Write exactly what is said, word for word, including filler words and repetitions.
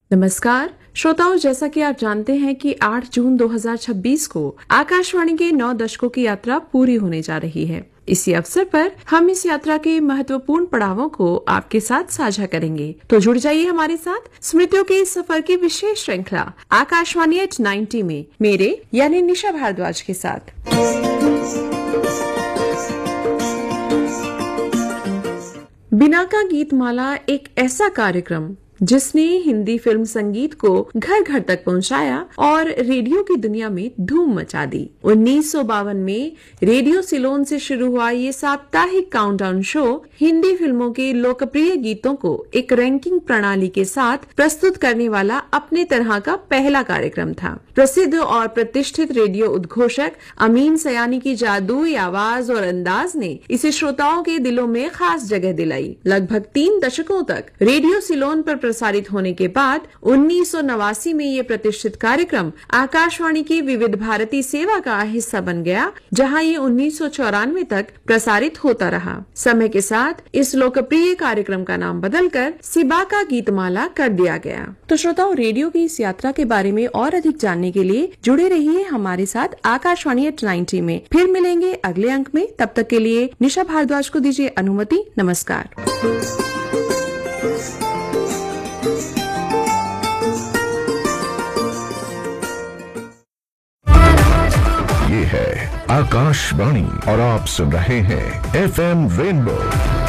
नमस्कार श्रोताओं, जैसा कि आप जानते हैं कि आठ जून दो हज़ार छब्बीस को आकाशवाणी के नौ दशकों की यात्रा पूरी होने जा रही है। इसी अवसर पर हम इस यात्रा के महत्वपूर्ण पड़ावों को आपके साथ साझा करेंगे। तो जुड़ जाइए हमारे साथ स्मृतियों के इस सफर की विशेष श्रृंखला आकाशवाणी एट नाइन्टी में मेरे यानी निशा भारद्वाज के साथ। बिना का गीतमाला एक ऐसा कार्यक्रम जिसने हिंदी फिल्म संगीत को घर घर तक पहुंचाया और रेडियो की दुनिया में धूम मचा दी। उन्नीस सौ बावन में रेडियो सिलोन से शुरू हुआ ये साप्ताहिक काउंटडाउन शो हिंदी फिल्मों के लोकप्रिय गीतों को एक रैंकिंग प्रणाली के साथ प्रस्तुत करने वाला अपने तरह का पहला कार्यक्रम था। प्रसिद्ध और प्रतिष्ठित रेडियो उद्घोषक अमीन सयानी की जादुई आवाज और अंदाज ने इसे श्रोताओं के दिलों में खास जगह दिलाई। लगभग तीन दशकों तक रेडियो सिलोन पर प्रसारित होने के बाद उन्नीस सौ नवासी में ये प्रतिष्ठित कार्यक्रम आकाशवाणी की विविध भारती सेवा का हिस्सा बन गया, जहां ये उन्नीस सौ चौरानवे तक प्रसारित होता रहा। समय के साथ इस लोकप्रिय कार्यक्रम का नाम बदलकर सिबा का गीतमाला कर दिया गया। तो श्रोताओं, रेडियो की इस यात्रा के बारे में और अधिक जानने के लिए जुड़े रहिए हमारे साथ आकाशवाणी एट नाइन्टी में। फिर मिलेंगे अगले अंक में। तब तक के लिए निशा भारद्वाज को दीजिए अनुमति। नमस्कार। ये है आकाशवाणी और आप सुन रहे हैं एफ एम रेनबो